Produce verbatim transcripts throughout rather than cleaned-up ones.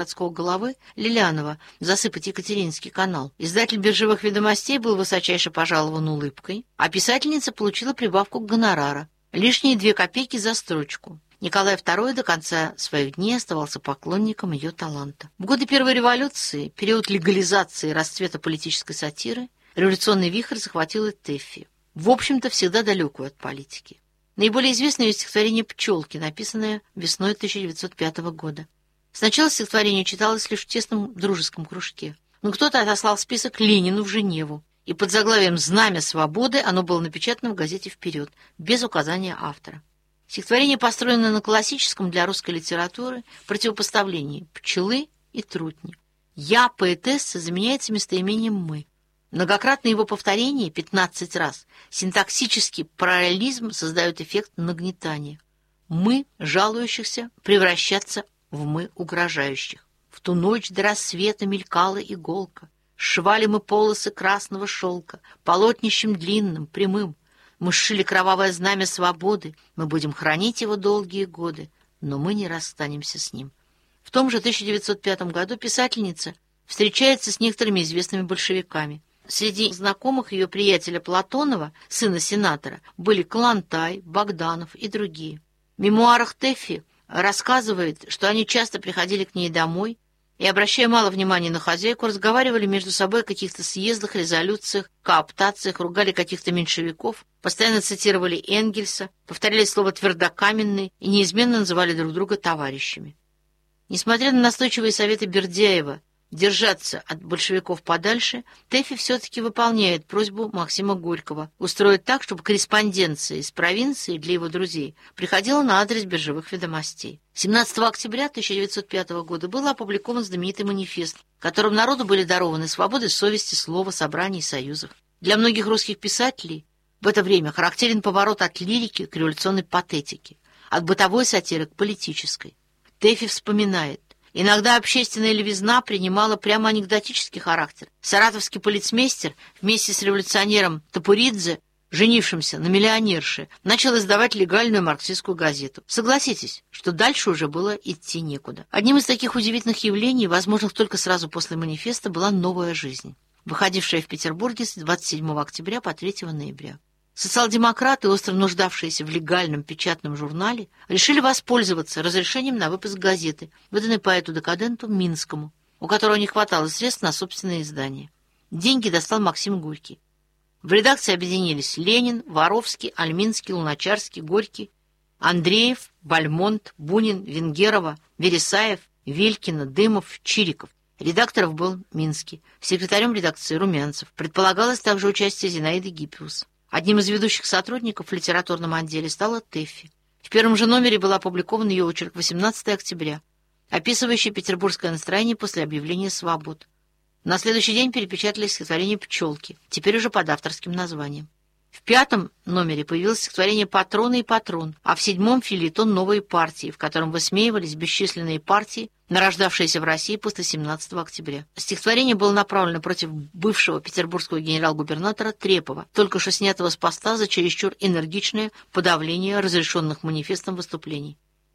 городского головы Лилянова засыпать Екатерининский канал. Издатель «Биржевых ведомостей» был высочайше пожалован улыбкой, а писательница получила прибавку к гонорара — лишние две копейки за строчку. Николай второй до конца своих дней оставался поклонником ее таланта. В годы Первой революции, период легализации и расцвета политической сатиры, революционный вихрь захватил и Тэффи, в общем-то всегда далекую от политики. Наиболее известное ее стихотворение «Пчелки», написанное весной тысяча девятьсот пятого года. Сначала стихотворение читалось лишь в тесном дружеском кружке, но кто-то отослал список Ленину в Женеву, и под заглавием «Знамя свободы» оно было напечатано в газете «Вперед», без указания автора. Стихотворение построено на классическом для русской литературы противопоставлении пчелы и трутни. «Я», поэтесса, заменяется местоимением «мы». Многократное его повторение, пятнадцать раз, синтаксический параллелизм создает эффект нагнетания. «Мы», жалующихся, превращаться в «мы», угрожающих. В ту ночь до рассвета мелькала иголка, сшивали мы полосы красного шелка, полотнищем длинным, прямым. Мы сшили кровавое знамя свободы, мы будем хранить его долгие годы, но мы не расстанемся с ним. В том же тысяча девятьсот пятом году писательница встречается с некоторыми известными большевиками. Среди знакомых ее приятеля Платонова, сына сенатора, были Калантай, Богданов и другие. В мемуарах Тэффи рассказывает, что они часто приходили к ней домой и, обращая мало внимания на хозяйку, разговаривали между собой о каких-то съездах, резолюциях, кооптациях, ругали каких-то меньшевиков, постоянно цитировали Энгельса, повторяли слово «твердокаменный» и неизменно называли друг друга товарищами. Несмотря на настойчивые советы Бердяева держаться от большевиков подальше, Тэффи все-таки выполняет просьбу Максима Горького устроить так, чтобы корреспонденция из провинции для его друзей приходила на адрес «Биржевых ведомостей». семнадцатого октября тысяча девятьсот пятого года был опубликован знаменитый манифест, которым народу были дарованы свободы совести, слова, собраний и союзов. Для многих русских писателей в это время характерен поворот от лирики к революционной патетике, от бытовой сатиры к политической. Тэффи вспоминает: иногда общественная левизна принимала прямо анекдотический характер. Саратовский полицмейстер вместе с революционером Топуридзе, женившимся на миллионерше, начал издавать легальную марксистскую газету. Согласитесь, что дальше уже было идти некуда. Одним из таких удивительных явлений, возможных только сразу после манифеста, была «Новая жизнь», выходившая в Петербурге с двадцать седьмого октября по третьего ноября. Социал-демократы, остро нуждавшиеся в легальном печатном журнале, решили воспользоваться разрешением на выпуск газеты, выданной поэту-декаденту Минскому, у которого не хватало средств на собственное издание. Деньги достал Максим Горький. В редакции объединились Ленин, Воровский, Альминский, Луначарский, Горький, Андреев, Бальмонт, Бунин, Венгерова, Вересаев, Велькина, Дымов, Чириков. Редакторов был Минский, секретарем редакции Румянцев. Предполагалось также участие Зинаиды Гиппиус. Одним из ведущих сотрудников в литературном отделе стала Тэффи. В первом же номере был опубликован ее очерк восемнадцатого октября, описывающий петербургское настроение после объявления свобод. На следующий день перепечатали стихотворение «Пчелки», теперь уже под авторским названием. В пятом номере появилось стихотворение «Патроны и патрон», а в седьмом — фельетон «Новые партии», в котором высмеивались бесчисленные партии, нарождавшиеся в России после семнадцатого октября. Стихотворение было направлено против бывшего петербургского генерал-губернатора Трепова, только что снятого с поста за чересчур энергичное подавление разрешенных манифестом выступлений.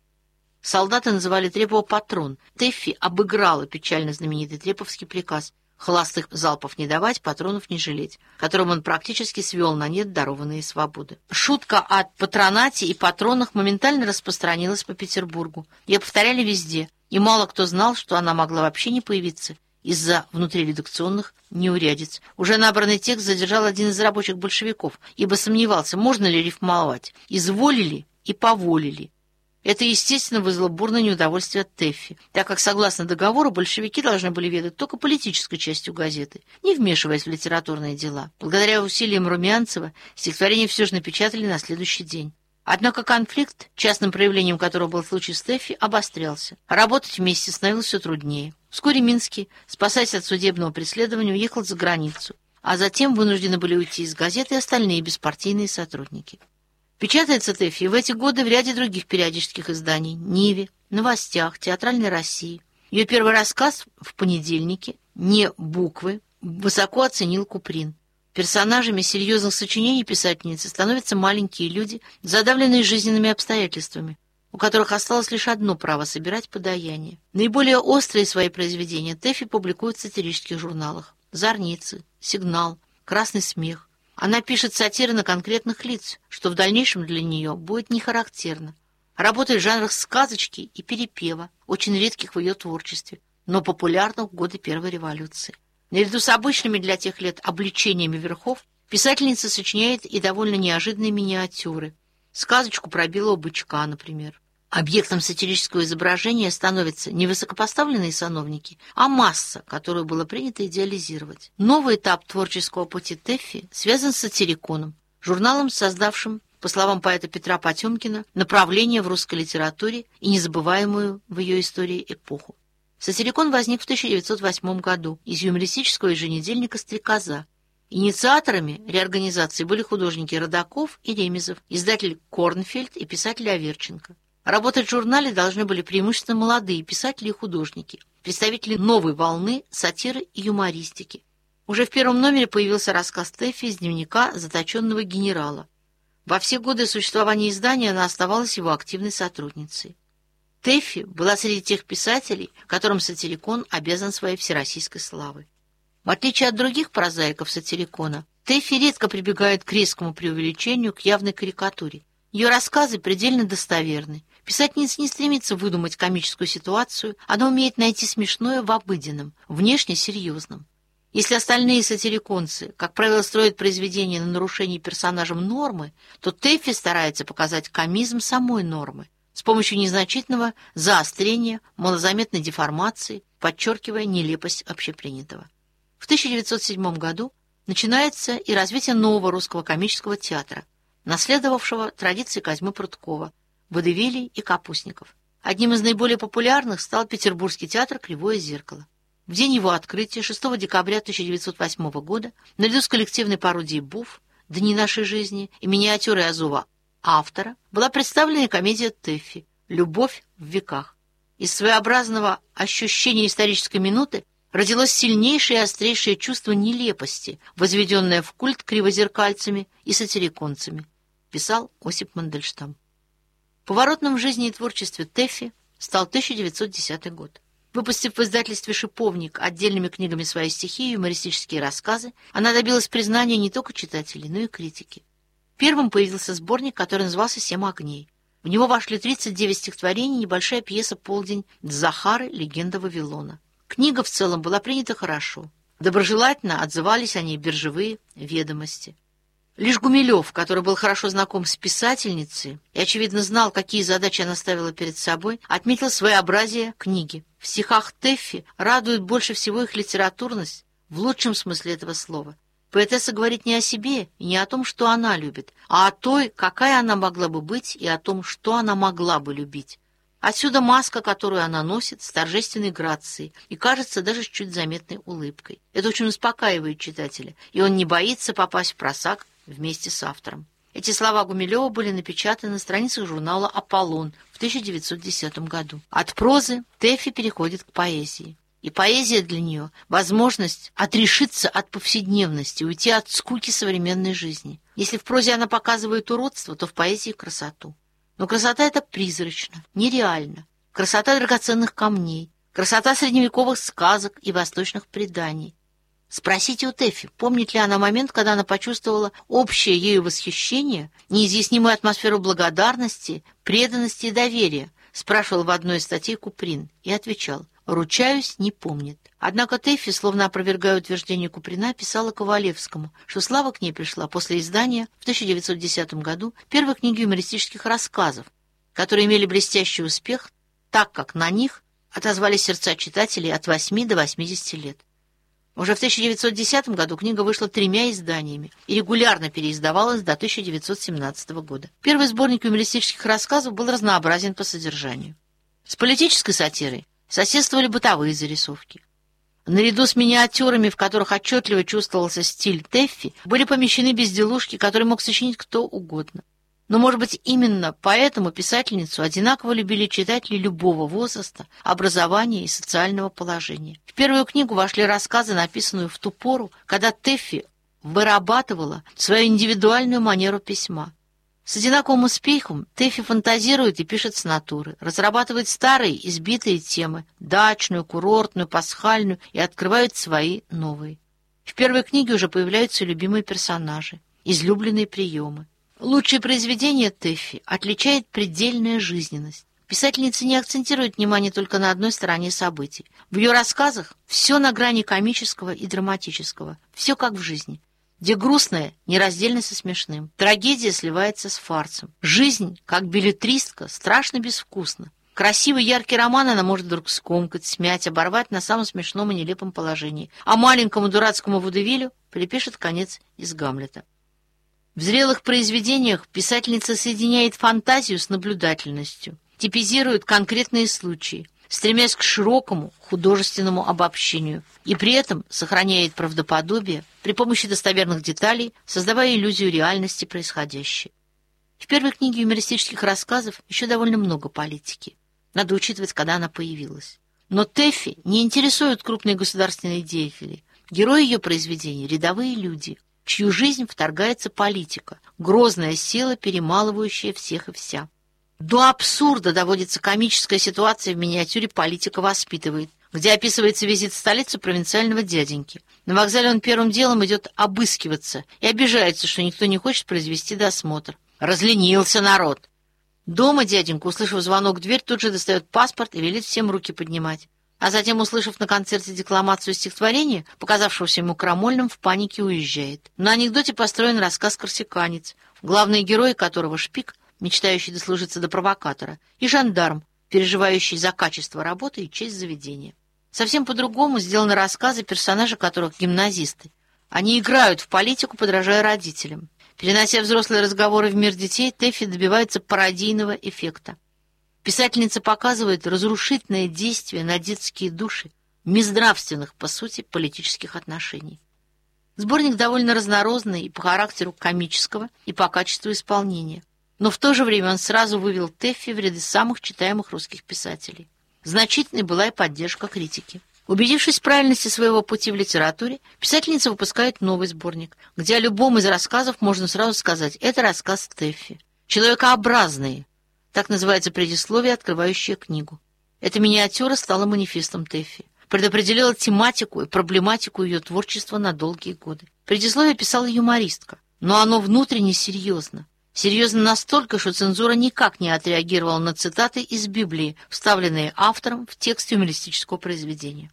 Солдаты называли Трепова «патрон». Тэффи обыграла печально знаменитый треповский приказ холостых залпов не давать, патронов не жалеть, которым он практически свел на нет дарованные свободы. Шутка о патронате и патронах моментально распространилась по Петербургу. Ее повторяли везде, и мало кто знал, что она могла вообще не появиться из-за внутриредакционных неурядиц. Уже набранный текст задержал один из рабочих большевиков, ибо сомневался, можно ли рифмовать «изволили» и «поволили». Это, естественно, вызвало бурное неудовольствие от Тэффи, так как, согласно договору, большевики должны были ведать только политической частью газеты, не вмешиваясь в литературные дела. Благодаря усилиям Румянцева стихотворение все же напечатали на следующий день. Однако конфликт, частным проявлением которого был случай с Тэффи, обострялся. Работать вместе становилось все труднее. Вскоре Минский, спасаясь от судебного преследования, уехал за границу, а затем вынуждены были уйти из газеты и остальные беспартийные сотрудники. Печатается Тэффи в эти годы в ряде других периодических изданий: «Ниве», «Новостях», «Театральной России». Ее первый рассказ в «Понедельнике», «Не буквы», высоко оценил Куприн. Персонажами серьезных сочинений писательницы становятся маленькие люди, задавленные жизненными обстоятельствами. у которых осталось лишь одно право — собирать подаяние. Наиболее острые свои произведения Тэффи публикует в сатирических журналах «Зорницы», «Сигнал», «Красный смех». Она пишет сатиры на конкретных лиц, что в дальнейшем для нее будет не характерно. Работает в жанрах сказочки и перепева, очень редких в ее творчестве, но популярных в годы Первой революции. Наряду с обычными для тех лет обличениями верхов, писательница сочиняет и довольно неожиданные миниатюры. Сказочку про белого бычка, например. Объектом сатирического изображения становятся не высокопоставленные сановники, а масса, которую было принято идеализировать. Новый этап творческого пути Тэффи связан с сатириконом, журналом, создавшим, по словам поэта Петра Потемкина, направление в русской литературе и незабываемую в ее истории эпоху. Сатирикон возник в тысяча девятьсот восьмом году из юмористического еженедельника «Стрекоза». Инициаторами реорганизации были художники Родаков и Ремезов, издатель Корнфельд и писатель Аверченко. Работать в журнале должны были преимущественно молодые писатели и художники, представители новой волны сатиры и юмористики. Уже в первом номере появился рассказ Тэффи из дневника заточенного генерала. Во все годы существования издания она оставалась его активной сотрудницей. Тэффи была среди тех писателей, которым сатирикон обязан своей всероссийской славой. В отличие от других прозаиков сатирикона, Тэффи редко прибегает к резкому преувеличению, к явной карикатуре. Ее рассказы предельно достоверны. Писательница не стремится выдумать комическую ситуацию, она умеет найти смешное в обыденном, внешне серьезном. Если остальные сатириконцы, как правило, строят произведения на нарушении персонажем нормы, то Тэффи старается показать комизм самой нормы с помощью незначительного заострения, малозаметной деформации, подчеркивая нелепость общепринятого. В тысяча девятьсот седьмом году начинается и развитие нового русского комического театра, наследовавшего традиции Козьмы Прудкова, Водевилей и Капустников. Одним из наиболее популярных стал Петербургский театр «Кривое зеркало». В день его открытия, шестого декабря тысяча девятьсот восьмого года, наряду с коллективной пародией «Буф», «Дни нашей жизни» и миниатюрой Азова автора, была представлена комедия Тэффи «Любовь в веках». Из своеобразного ощущения исторической минуты родилось сильнейшее и острейшее чувство нелепости, возведенное в культ кривозеркальцами и сатириконцами, писал Осип Мандельштам. Поворотным в жизни и творчестве Тэффи стал тысяча девятьсот десятый год. Выпустив в издательстве «Шиповник» отдельными книгами свои стихи и юмористические рассказы, она добилась признания не только читателей, но и критики. Первым появился сборник, который назывался «Семь огней». В него вошли тридцать девять стихотворений и небольшая пьеса «Полдень» Захары «Легенда Вавилона». Книга в целом была принята хорошо. Доброжелательно отзывались о ней биржевые ведомости. Лишь Гумилев, который был хорошо знаком с писательницей и, очевидно, знал, какие задачи она ставила перед собой, отметил своеобразие книги. В стихах Тэффи радует больше всего их литературность в лучшем смысле этого слова. Поэтесса говорит не о себе и не о том, что она любит, а о той, какая она могла бы быть, и о том, что она могла бы любить. Отсюда маска, которую она носит, с торжественной грацией и, кажется, даже с чуть заметной улыбкой. Это очень успокаивает читателя, и он не боится попасть в просак вместе с автором. Эти слова Гумилева были напечатаны на страницах журнала «Аполлон» в тысяча девятьсот десятом году. От прозы Тэффи переходит к поэзии. И поэзия для нее — возможность отрешиться от повседневности, уйти от скуки современной жизни. Если в прозе она показывает уродство, то в поэзии — красоту. Но красота эта призрачна, нереальна. Красота драгоценных камней, красота средневековых сказок и восточных преданий. Спросите у Тэффи, помнит ли она момент, когда она почувствовала общее ею восхищение, неизъяснимую атмосферу благодарности, преданности и доверия, спрашивал в одной из статей Куприн и отвечал: «Ручаюсь, не помнит». Однако Тэффи, словно опровергая утверждение Куприна, писала Ковалевскому, что слава к ней пришла после издания в тысяча девятьсот десятом году первой книги юмористических рассказов, которые имели блестящий успех, так как на них отозвались сердца читателей от восьми до восьмидесяти лет. Уже в тысяча девятьсот десятом году книга вышла тремя изданиями и регулярно переиздавалась до тысяча девятьсот семнадцатого года. Первый сборник юмористических рассказов был разнообразен по содержанию. С политической сатирой соседствовали бытовые зарисовки. Наряду с миниатюрами, в которых отчетливо чувствовался стиль Тэффи, были помещены безделушки, которые мог сочинить кто угодно. Но, может быть, именно поэтому писательницу одинаково любили читатели любого возраста, образования и социального положения. В первую книгу вошли рассказы, написанные в ту пору, когда Тэффи вырабатывала свою индивидуальную манеру письма. С одинаковым успехом Тэффи фантазирует и пишет с натуры, разрабатывает старые избитые темы, дачную, курортную, пасхальную, и открывает свои новые. В первой книге уже появляются любимые персонажи, излюбленные приемы. Лучшие произведения Тэффи отличает предельная жизненность. Писательница не акцентирует внимание только на одной стороне событий. В ее рассказах все на грани комического и драматического, все как в жизни, где грустное нераздельно со смешным, трагедия сливается с фарсом. Жизнь, как беллетристка, страшно безвкусна. Красивый яркий роман она может вдруг скомкать, смять, оборвать на самом смешном и нелепом положении, а маленькому дурацкому водевилю припишет конец из Гамлета. В зрелых произведениях писательница соединяет фантазию с наблюдательностью, типизирует конкретные случаи, стремясь к широкому художественному обобщению, и при этом сохраняет правдоподобие при помощи достоверных деталей, создавая иллюзию реальности происходящего. В первой книге юмористических рассказов еще довольно много политики. Надо учитывать, когда она появилась. Но Тэффи не интересуют крупные государственные деятели. Герои ее произведений — рядовые люди, в чью жизнь вторгается политика, грозная сила, перемалывающая всех и вся. До абсурда доводится комическая ситуация в миниатюре «Политика воспитывает», где описывается визит в столицу провинциального дяденьки. На вокзале он первым делом идет обыскиваться и обижается, что никто не хочет произвести досмотр. Разленился народ. Дома дяденька, услышав звонок в дверь, тут же достает паспорт и велит всем руки поднимать. А затем, услышав на концерте декламацию стихотворения, показавшегося ему крамольным, в панике уезжает. На анекдоте построен рассказ «Корсиканец», главные герои которого — шпик, мечтающий дослужиться до провокатора, и жандарм, переживающий за качество работы и честь заведения. Совсем по-другому сделаны рассказы, персонажи которых — гимназисты. Они играют в политику, подражая родителям. Перенося взрослые разговоры в мир детей, Тэффи добивается пародийного эффекта. Писательница показывает разрушительное действие на детские души безнравственных, по сути, политических отношений. Сборник довольно разнородный и по характеру комического, и по качеству исполнения. Но в то же время он сразу вывел Тэффи в ряды самых читаемых русских писателей. Значительной была и поддержка критики. Убедившись в правильности своего пути в литературе, писательница выпускает новый сборник, где о любом из рассказов можно сразу сказать: это рассказ Тэффи. «Человекообразные» — так называется предисловие, открывающее книгу. Эта миниатюра стала манифестом Тэффи, предопределила тематику и проблематику ее творчества на долгие годы. Предисловие писала юмористка, но оно внутренне серьезно. Серьезно настолько, что цензура никак не отреагировала на цитаты из Библии, вставленные автором в текст юмористического произведения.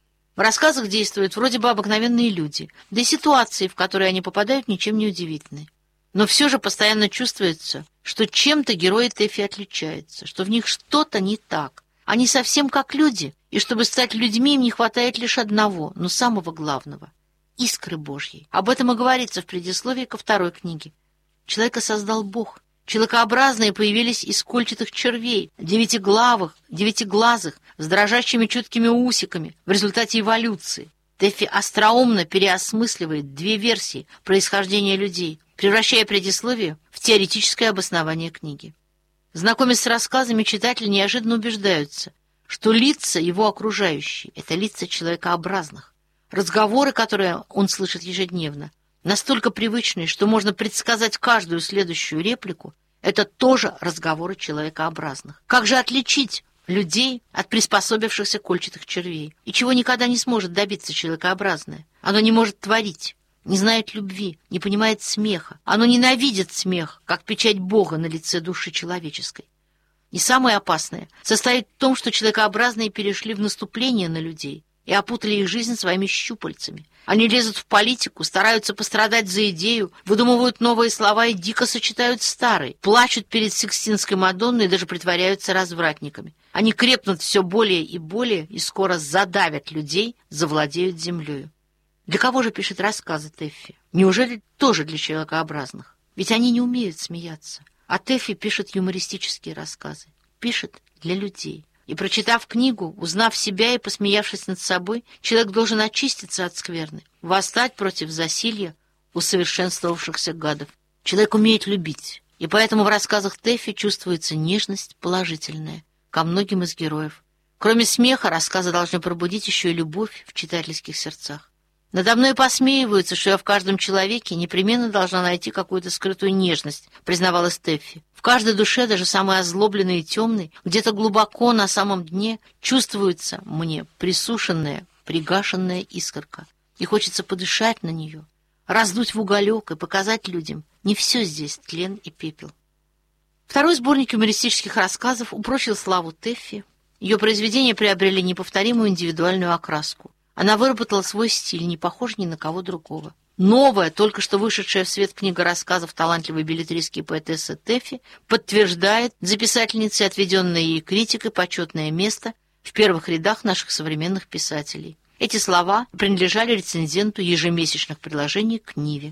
В рассказах действуют вроде бы обыкновенные люди, да и ситуации, в которые они попадают, ничем не удивительны. Но все же постоянно чувствуется, что чем-то герои Тэффи отличаются, что в них что-то не так. Они совсем как люди, и чтобы стать людьми, им не хватает лишь одного, но самого главного — искры Божьей. Об этом и говорится в предисловии ко второй книге. Человека создал Бог. Человекообразные появились из кольчатых червей, девятиглавых, девятиглазых, с дрожащими чуткими усиками в результате эволюции. Тэффи остроумно переосмысливает две версии происхождения людей, превращая предисловие в теоретическое обоснование книги. Знакомясь с рассказами, читатели неожиданно убеждаются, что лица его окружающие — это лица человекообразных. Разговоры, которые он слышит ежедневно, настолько привычные, что можно предсказать каждую следующую реплику, это тоже разговоры человекообразных. Как же отличить людей от приспособившихся кольчатых червей? И чего никогда не сможет добиться человекообразное? Оно не может творить, не знает любви, не понимает смеха. Оно ненавидит смех, как печать Бога на лице души человеческой. И самое опасное состоит в том, что человекообразные перешли в наступление на людей и опутали их жизнь своими щупальцами. Они лезут в политику, стараются пострадать за идею, выдумывают новые слова и дико сочетают старые, плачут перед Сикстинской Мадонной и даже притворяются развратниками. Они крепнут все более и более и скоро задавят людей, завладеют землею. Для кого же пишет рассказы Тэффи? Неужели тоже для человекообразных? Ведь они не умеют смеяться. А Тэффи пишет юмористические рассказы. Пишет для людей. И, прочитав книгу, узнав себя и посмеявшись над собой, человек должен очиститься от скверны, восстать против засилья усовершенствовавшихся гадов. Человек умеет любить, и поэтому в рассказах Тэффи чувствуется нежность положительная ко многим из героев. Кроме смеха, рассказы должны пробудить еще и любовь в читательских сердцах. Надо мной посмеиваются, что я в каждом человеке непременно должна найти какую-то скрытую нежность, признавала Стеффи. В каждой душе, даже самой озлобленной и темной, где-то глубоко на самом дне чувствуется мне присушенная, пригашенная искорка. И хочется подышать на нее, раздуть в уголек и показать людям: не все здесь тлен и пепел. Второй сборник юмористических рассказов упрочил славу Тэффи. Ее произведения приобрели неповторимую индивидуальную окраску. Она выработала свой стиль, не похожий ни на кого другого. Новая, только что вышедшая в свет книга рассказов талантливой беллетристки и поэтессы Тэффи подтверждает за писательницей отведенное ей критикой почетное место в первых рядах наших современных писателей. Эти слова принадлежали рецензенту ежемесячных приложений к Ниве.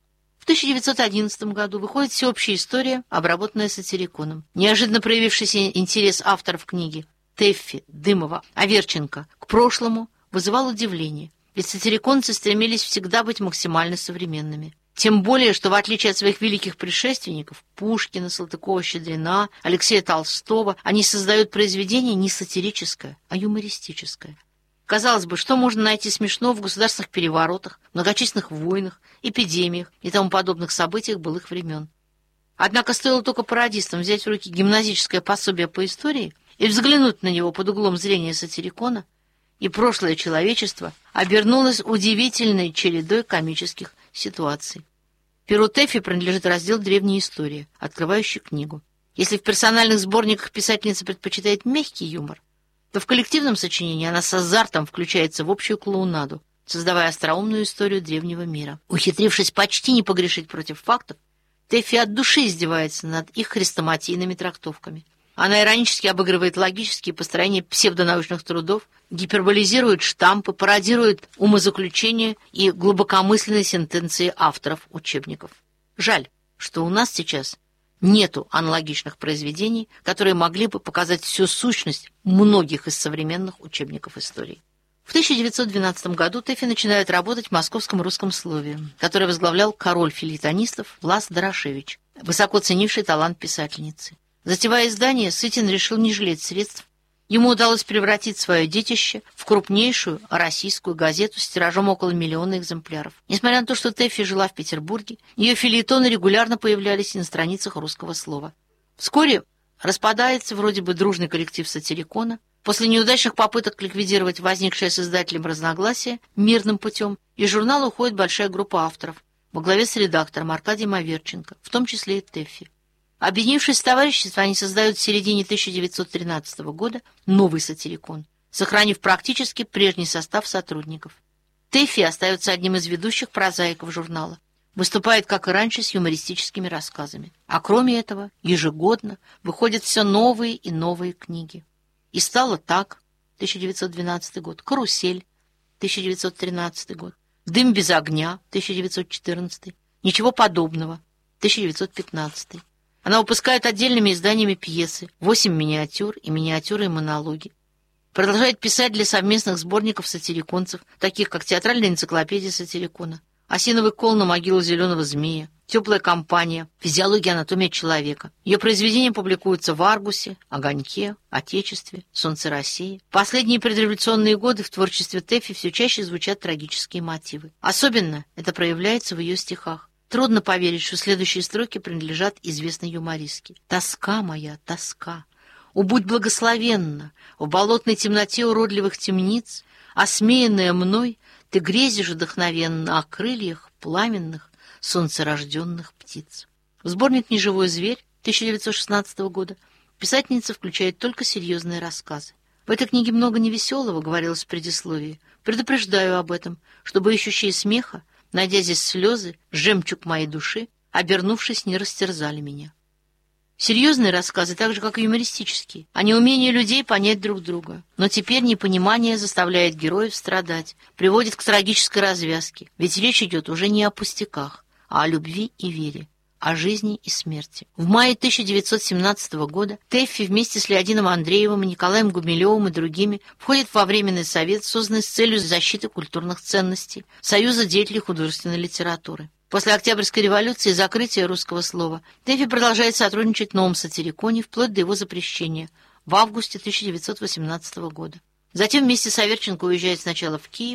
В тысяча девятьсот одиннадцатом году выходит всеобщая история, обработанная сатириконом. Неожиданно проявившийся интерес авторов книги Тэффи, Дымова, Аверченко к прошлому вызывал удивление, ведь сатириконцы стремились всегда быть максимально современными. Тем более, что в отличие от своих великих предшественников Пушкина, Салтыкова-Щедрина, Алексея Толстого, они создают произведение не сатирическое, а юмористическое. Казалось бы, что можно найти смешного в государственных переворотах, многочисленных войнах, эпидемиях и тому подобных событиях былых времен. Однако стоило только пародистам взять в руки гимназическое пособие по истории и взглянуть на него под углом зрения сатирикона, и прошлое человечество обернулось удивительной чередой комических ситуаций. Перу Тэффи принадлежит раздел «Древняя история», открывающий книгу. Если в персональных сборниках писательница предпочитает мягкий юмор, то в коллективном сочинении она с азартом включается в общую клоунаду, создавая остроумную историю древнего мира. Ухитрившись почти не погрешить против фактов, Тэффи от души издевается над их хрестоматийными трактовками. Она иронически обыгрывает логические построения псевдонаучных трудов, гиперболизирует штампы, пародирует умозаключения и глубокомысленные сентенции авторов учебников. Жаль, что у нас сейчас нету аналогичных произведений, которые могли бы показать всю сущность многих из современных учебников истории. В тысяча девятьсот двенадцатом году Тэффи начинает работать в Московском русском слове, которое возглавлял король фельетонистов Влас Дорошевич, высоко ценивший талант писательницы. Затевая издание, Сытин решил не жалеть средств. Ему удалось превратить свое детище в крупнейшую российскую газету с тиражом около миллиона экземпляров. Несмотря на то, что Тэффи жила в Петербурге, ее фельетоны регулярно появлялись и на страницах русского слова. Вскоре распадается вроде бы дружный коллектив сатирикона. После неудачных попыток ликвидировать возникшее с издателем разногласие мирным путем, из журнала уходит большая группа авторов во главе с редактором Аркадием Аверченко, в том числе и Тэффи. Объединившись в товарищество, они создают в середине тысяча девятьсот тринадцатого года новый сатирикон, сохранив практически прежний состав сотрудников. Тэффи остается одним из ведущих прозаиков журнала, выступает, как и раньше, с юмористическими рассказами. А кроме этого, ежегодно выходят все новые и новые книги. И стало так, тысяча девятьсот двенадцатый год, «Карусель», тысяча девятьсот тринадцатый год, «Дым без огня», тысяча девятьсот четырнадцатый, «Ничего подобного», тысяча девятьсот пятнадцатый. Она выпускает отдельными изданиями пьесы, восемь миниатюр и миниатюры и монологи. Продолжает писать для совместных сборников сатириконцев, таких как «Театральная энциклопедия сатирикона», «Осиновый кол на могилу зеленого змея», «Теплая компания», «Физиология и анатомия человека». Ее произведения публикуются в «Аргусе», «Огоньке», «Отечестве», «Солнце России». В последние предреволюционные годы в творчестве Тэффи все чаще звучат трагические мотивы. Особенно это проявляется в ее стихах. Трудно поверить, что следующие строки принадлежат известной юмористке. «Тоска моя, тоска, о, будь благословенна, в болотной темноте уродливых темниц, осмеянная мной, ты грезишь вдохновенно о крыльях пламенных солнцерожденных птиц». В сборник «Неживой зверь» тысяча девятьсот шестнадцатого года писательница включает только серьезные рассказы. В этой книге много невеселого, говорилось в предисловии. Предупреждаю об этом, чтобы ищущие смеха, найдя здесь слезы, жемчуг моей души, обернувшись, не растерзали меня. Серьезные рассказы, так же, как и юмористические, о неумении людей понять друг друга. Но теперь непонимание заставляет героев страдать, приводит к трагической развязке, ведь речь идет уже не о пустяках, а о любви и вере, о жизни и смерти. В мае тысяча девятьсот семнадцатого года Тэффи вместе с Леонидом Андреевым, Николаем Гумилевым и другими входит во Временный совет, созданный с целью защиты культурных ценностей Союза деятелей художественной литературы. После Октябрьской революции и закрытия русского слова Тэффи продолжает сотрудничать в новом сатириконе вплоть до его запрещения в августе тысяча девятьсот восемнадцатого года. Затем вместе с Аверченко уезжает сначала в Киев,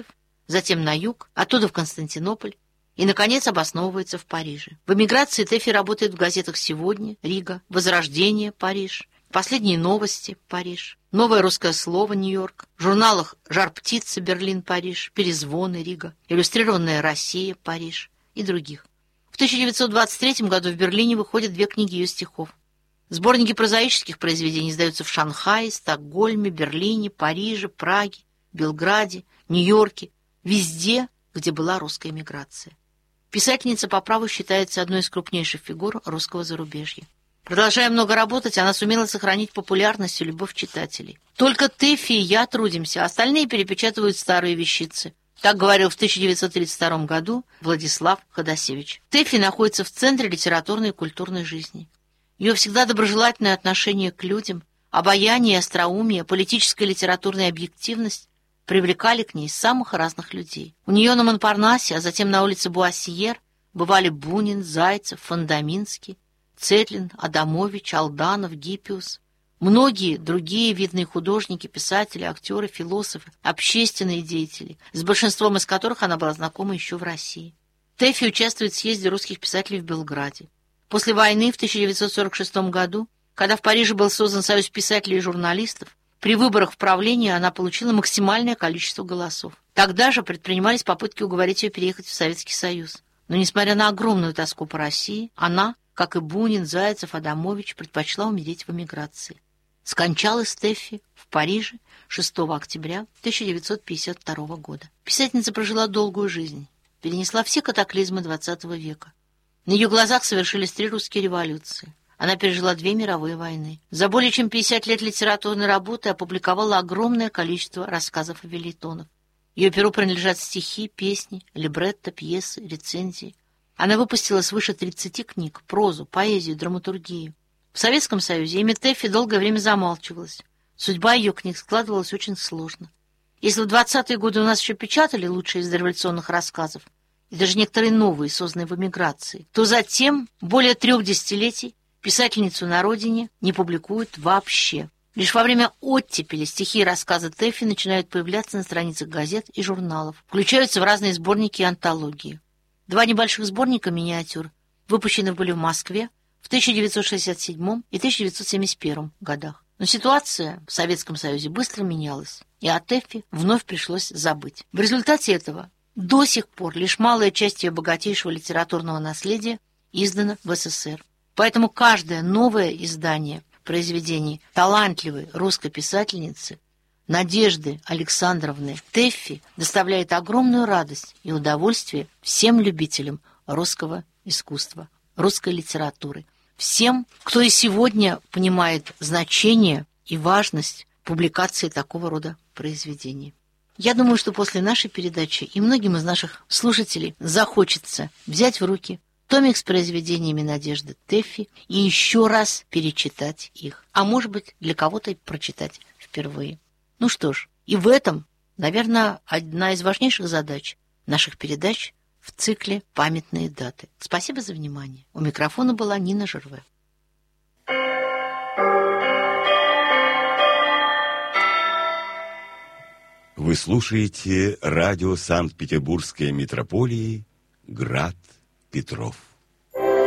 затем на юг, оттуда в Константинополь и, наконец, обосновывается в Париже. В эмиграции Тэффи работает в газетах «Сегодня», Рига, «Возрождение», Париж, «Последние новости», Париж, «Новое русское слово», Нью-Йорк, в журналах «Жар-птица», Берлин, Париж, «Перезвоны», Рига, «Иллюстрированная Россия», Париж и других. В тысяча девятьсот двадцать третьем году в Берлине выходят две книги ее стихов. Сборники прозаических произведений издаются в Шанхае, Стокгольме, Берлине, Париже, Праге, Белграде, Нью-Йорке, везде, где была русская эмиграция. Писательница по праву считается одной из крупнейших фигур русского зарубежья. Продолжая много работать, она сумела сохранить популярность и любовь читателей. Только Тэффи и я трудимся, а остальные перепечатывают старые вещицы. Так говорил в тысяча девятьсот тридцать втором году Владислав Ходосевич. Тэффи находится в центре литературной и культурной жизни. Ее всегда доброжелательное отношение к людям, обаяние и остроумие, политическая и литературная объективность привлекали к ней самых разных людей. У нее на Монпарнасе, а затем на улице Буассиер бывали Бунин, Зайцев, Фондаминский, Цетлин, Адамович, Алданов, Гиппиус. Многие другие видные художники, писатели, актеры, философы, общественные деятели, с большинством из которых она была знакома еще в России. Тэффи участвует в съезде русских писателей в Белграде. После войны в тысяча девятьсот сорок шестом году, когда в Париже был создан Союз писателей и журналистов, при выборах в правление она получила максимальное количество голосов. Тогда же предпринимались попытки уговорить ее переехать в Советский Союз. Но, несмотря на огромную тоску по России, она, как и Бунин, Зайцев, Адамович, предпочла умереть в эмиграции. Скончалась Тэффи в Париже шестого октября тысяча девятьсот пятьдесят второго года. Писательница прожила долгую жизнь, перенесла все катаклизмы двадцатого века. На ее глазах совершились три русские революции. Она пережила две мировые войны. За более чем пятьдесят лет литературной работы опубликовала огромное количество рассказов и фельетонов. Ее перу принадлежат стихи, песни, либретто, пьесы, рецензии. Она выпустила свыше тридцати книг, прозу, поэзию, драматургию. В Советском Союзе имя Тэффи долгое время замалчивалось. Судьба ее книг складывалась очень сложно. Если в двадцатые годы у нас еще печатали лучшие из дореволюционных рассказов, и даже некоторые новые, созданные в эмиграции, то затем более трех десятилетий писательницу на родине не публикуют вообще. Лишь во время оттепели стихи и рассказы Тэффи начинают появляться на страницах газет и журналов, включаются в разные сборники и антологии. Два небольших сборника миниатюр выпущены были в Москве в тысяча девятьсот шестьдесят седьмом и тысяча девятьсот семьдесят первом годах. Но ситуация в Советском Союзе быстро менялась, и о Тэффи вновь пришлось забыть. В результате этого до сих пор лишь малая часть ее богатейшего литературного наследия издана в СССР. Поэтому каждое новое издание произведений талантливой русской писательницы Надежды Александровны Тэффи доставляет огромную радость и удовольствие всем любителям русского искусства, русской литературы, всем, кто и сегодня понимает значение и важность публикации такого рода произведений. Я думаю, что после нашей передачи и многим из наших слушателей захочется взять в руки томик с произведениями Надежды Тэффи и еще раз перечитать их, а может быть, для кого-то и прочитать впервые. Ну что ж, и в этом, наверное, одна из важнейших задач наших передач в цикле «Памятные даты». Спасибо за внимание. У микрофона была Нина Жерве. Вы слушаете радио Санкт-Петербургской метрополии «Град Петров».